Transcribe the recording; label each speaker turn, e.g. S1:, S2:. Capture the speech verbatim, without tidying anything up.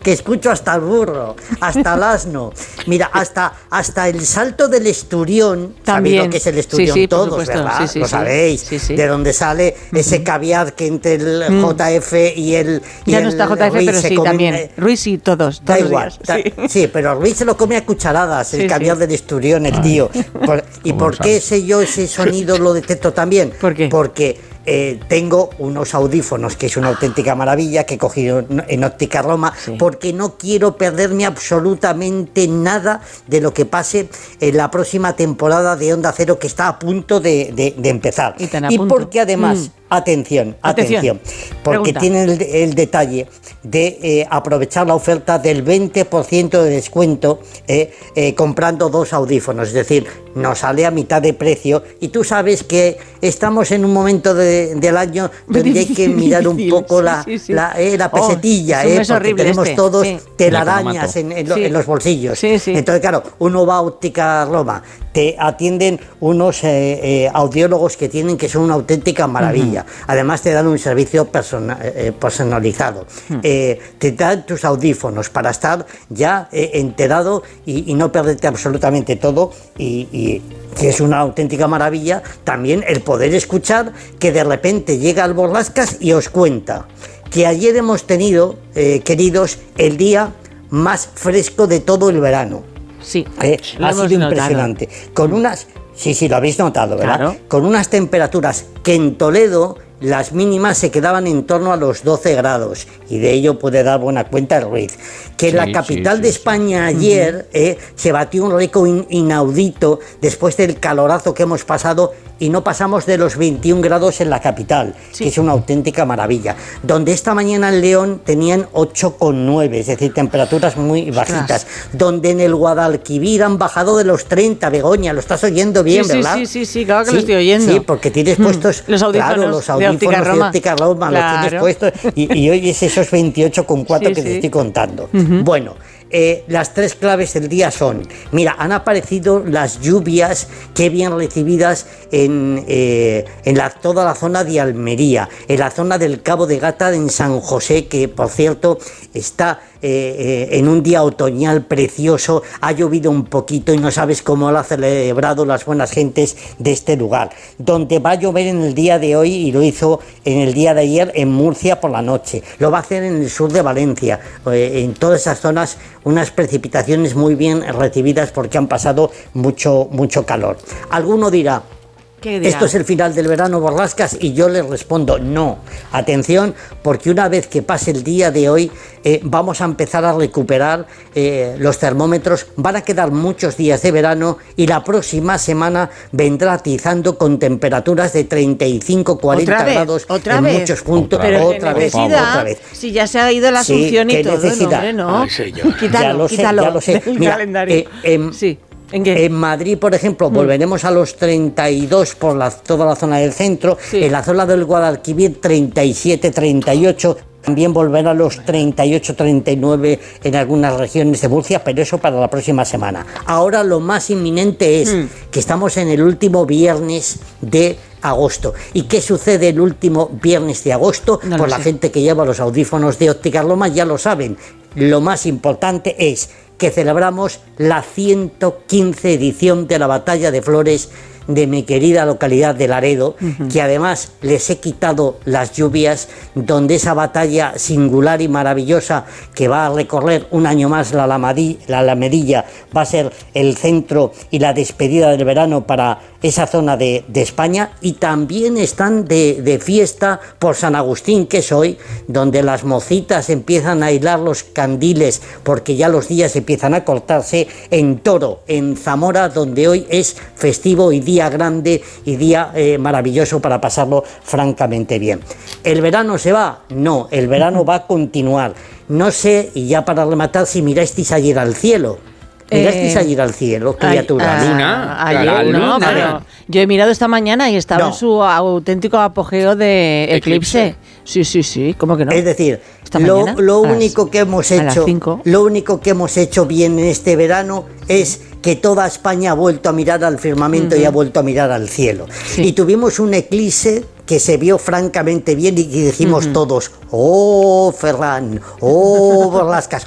S1: que escucho hasta el burro, hasta el asno. Mira, hasta, hasta el salto del esturión.
S2: También.
S1: ¿Sabéis lo que es el esturión?
S2: Sí, sí, por
S1: todos,
S2: supuesto.
S1: ¿verdad?
S2: Sí, sí,
S1: lo
S2: sí.
S1: sabéis.
S2: Sí, sí.
S1: De donde sale uh-huh. ese caviar que entre el uh-huh. J F y el y
S2: Ya
S1: el
S2: no está J F,
S1: Ruiz
S2: pero sí,
S1: comen,
S2: también.
S1: Eh,
S2: Ruiz y todos.
S1: Da
S2: todos
S1: igual.
S2: Da,
S1: sí. sí, pero Ruiz se lo come a cucharadas, el sí, caviar sí. del esturión, el Ay. tío. Por, ¿Y por qué sé yo ese sonido lo detecto también?
S2: ¿Por qué?
S1: Porque Eh, tengo unos audífonos que es una auténtica maravilla que he cogido en Óptica Roma sí. porque no quiero perderme absolutamente nada de lo que pase en la próxima temporada de Onda Cero, que está a punto de, de, de empezar.
S2: Y,
S1: y porque además, mm. atención, atención, atención, porque Pregunta. tienen el, el detalle de eh, aprovechar la oferta del veinte por ciento de descuento eh, eh, comprando dos audífonos, es decir, nos sale a mitad de precio y tú sabes que estamos en un momento de, del año donde hay que mirar un poco la, sí, sí, sí. la, eh, la pesetilla, oh, eh, porque tenemos este. todos sí. telarañas en, en, sí. en los bolsillos.
S2: Sí, sí.
S1: Entonces, claro, uno va a Óptica Roma, te atienden unos eh, eh, audiólogos que tienen que son una auténtica maravilla. Uh-huh. Además te dan un servicio persona, eh, personalizado. Uh-huh. Eh, te dan tus audífonos para estar ya eh, enterado y, y no perderte absolutamente todo y, y que es una auténtica maravilla también el poder escuchar que de repente llega al Borrascas y os cuenta que ayer hemos tenido, eh, queridos, el día más fresco de todo el verano.
S2: Sí,
S1: eh, ha sido impresionante. Notado. Con unas, sí, sí, lo habéis notado, ¿verdad? Claro. Con unas temperaturas que en Toledo las mínimas se quedaban en torno a los doce grados y de ello puede dar buena cuenta el Ruiz. Que sí, la capital sí, sí, de España sí. ayer eh, se batió un récord in, inaudito después del calorazo que hemos pasado y no pasamos de los veintiún grados en la capital, sí. que es una auténtica maravilla. Donde esta mañana en León tenían ocho coma nueve, es decir, temperaturas muy bajitas. Ostras. Donde en el Guadalquivir han bajado de los treinta, Begoña, lo estás oyendo bien,
S2: sí,
S1: ¿verdad?
S2: Sí, sí, sí, claro que
S1: sí,
S2: lo estoy oyendo.
S1: Sí, porque tienes puestos
S2: los audífonos,
S1: claro, los audífonos de Óptica Roma, de Óptica Roma claro. los tienes puestos y, y oyes esos veintiocho coma cuatro sí, que sí. te estoy contando. Uh-huh. Bueno, Eh, las tres claves del día son, mira, han aparecido las lluvias, qué bien recibidas en, eh, en la, toda la zona de Almería, en la zona del Cabo de Gata, en San José, que por cierto está eh, eh, en un día otoñal precioso, ha llovido un poquito y no sabes cómo lo han celebrado las buenas gentes de este lugar, donde va a llover en el día de hoy y lo hizo en el día de ayer en Murcia por la noche, lo va a hacer en el sur de Valencia, eh, en todas esas zonas unas precipitaciones muy bien recibidas porque han pasado mucho, mucho calor. Alguno dirá, esto es el final del verano, Borrascas, y yo les respondo, no, atención, porque una vez que pase el día de hoy, eh, vamos a empezar a recuperar eh, los termómetros, van a quedar muchos días de verano y la próxima semana vendrá atizando con temperaturas de treinta y cinco, cuarenta grados
S2: ¿Otra
S1: en
S2: vez?
S1: muchos puntos.
S2: Pero
S1: otra vez,
S2: otra vez. Si ya se ha ido la Asunción sí, y todo, no, hombre, no.
S3: Ay, señor.
S2: Quítalo,
S1: ya lo
S2: quítalo
S1: sé, ya lo sé.
S2: del
S1: Mira,
S2: calendario.
S1: Eh, eh,
S2: sí. ¿En qué?
S1: En Madrid, por ejemplo, mm. volveremos a los treinta y dos por la, toda la zona del centro, sí. En la zona del Guadalquivir treinta y siete, treinta y ocho, también volverá a los treinta y ocho, treinta y nueve en algunas regiones de Murcia, pero eso para la próxima semana. Ahora lo más inminente es mm. que estamos en el último viernes de agosto. ¿Y qué sucede el último viernes de agosto? No pues la sé. gente que lleva los audífonos de Óptica Roma ya lo saben. Lo más importante es que celebramos la ciento quince edición de la Batalla de Flores de mi querida localidad de Laredo, uh-huh. que además les he quitado las lluvias, donde esa batalla singular y maravillosa que va a recorrer un año más la, Alamadí, la Alamedilla, va a ser el centro y la despedida del verano para esa zona de, de España, y también están de, de fiesta por San Agustín, que es hoy, donde las mocitas empiezan a hilar los candiles, porque ya los días empiezan a cortarse, en Toro, en Zamora, donde hoy es festivo y día grande y día eh, maravilloso para pasarlo francamente bien. ¿El verano se va? No, el verano va a continuar. No sé, y ya para rematar, si mirasteis ayer al cielo. ¿Mirasteis eh, ayer al cielo, criatura?
S3: La luna.
S2: Ayer,
S3: la luna.
S2: No, pero yo he mirado esta mañana y estaba no. en su auténtico apogeo de eclipse. eclipse. Sí, sí, sí, ¿cómo que no?
S1: Es decir, lo, lo único las, que hemos hecho, lo único que hemos hecho bien en este verano es que toda España ha vuelto a mirar al firmamento uh-huh. y ha vuelto a mirar al cielo. Sí. Y tuvimos un eclipse que se vio francamente bien y dijimos uh-huh. todos, ¡oh, Ferran! ¡Oh, Borrascas!